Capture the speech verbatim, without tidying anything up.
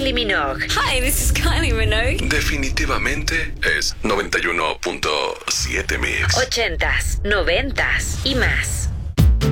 Kylie Minogue. Hi, this is Kylie Minogue. Definitivamente es noventa y uno punto siete Mix. Ochentas, noventas y más.